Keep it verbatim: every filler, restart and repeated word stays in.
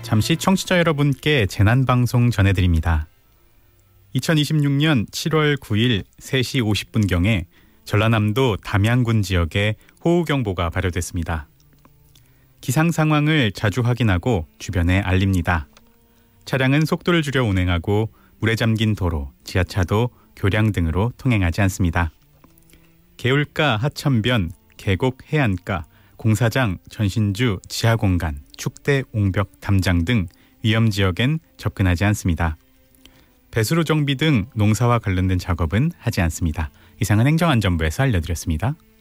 잠시 청취자 여러분께 재난방송 전해드립니다. 이천이십육 년 칠월 구일 세 시 오십 분경에 전라남도 담양군 지역에 호우경보가 발효됐습니다. 기상 상황을 자주 확인하고 주변에 알립니다. 차량은 속도를 줄여 운행하고 물에 잠긴 도로, 지하차도, 교량 등으로 통행하지 않습니다. 개울가, 하천변, 계곡, 해안가, 공사장, 전신주, 지하공간, 축대, 옹벽, 담장 등 위험지역엔 접근하지 않습니다. 배수로 정비 등 농사와 관련된 작업은 하지 않습니다. 이상은 행정안전부에서 알려드렸습니다.